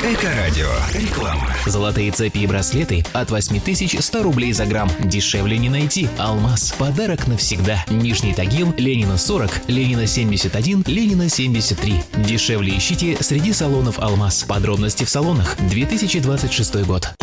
Эко-радио. Реклама. Золотые цепи и браслеты от 8100 рублей за грамм. Дешевле не найти. Алмаз. Подарок навсегда. Нижний Тагил, Ленина 40, Ленина 71, Ленина 73. Дешевле ищите среди салонов Алмаз. Подробности в салонах. 2026 год.